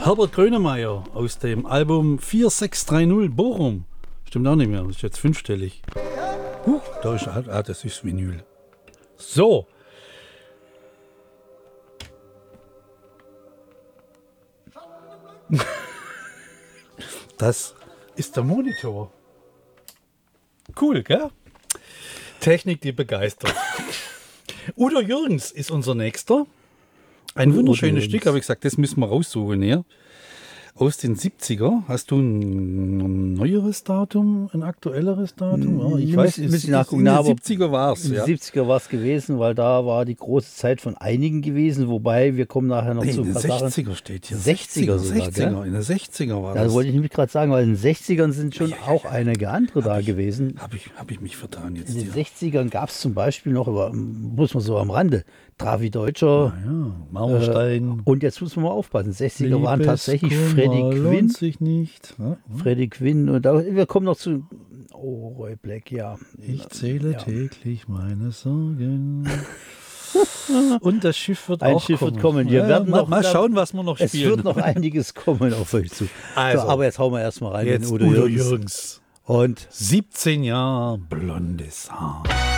Herbert Grönemeyer aus dem Album 4630 Bochum. Stimmt auch nicht mehr, das ist jetzt fünfstellig. Da ist, das ist Vinyl. So. Das ist der Monitor. Cool, gell? Technik, die begeistert. Udo Jürgens ist unser Nächster. Ein wunderschönes Stück, habe ich gesagt, das müssen wir raussuchen hier. Aus den 70er. Hast du ein neueres Datum, ein aktuelleres Datum? Ja, ich weiß, in den 70er war es. In den 70er war es gewesen, weil da war die große Zeit von einigen gewesen, wobei wir kommen nachher noch zu ein paar Sachen. 60er steht hier. 60er sogar, 60er, in den 60er war das. Da wollte ich nämlich gerade sagen, weil in den 60ern sind schon auch einige andere da gewesen. Hab ich mich vertan jetzt In den hier. 60ern gab es zum Beispiel noch, muss man so am Rande, Travi Deutscher. Marmorstein. Und jetzt muss man mal aufpassen, 60er waren tatsächlich Freddie Quinn. Lohnt sich nicht. Ja. Freddie Quinn. Und wir kommen noch zu Roy Black, ja. Ich zähle täglich meine Sorgen. Und das Schiff wird Ein auch Schiff kommen. wird kommen. Wir werden noch, mal schauen, was wir noch es spielen. wird noch einiges kommen auf euch zu. Also, so, aber jetzt hauen wir erstmal rein jetzt in Udo Jürgens. Jürgens. Und 17 Jahre blondes Haar.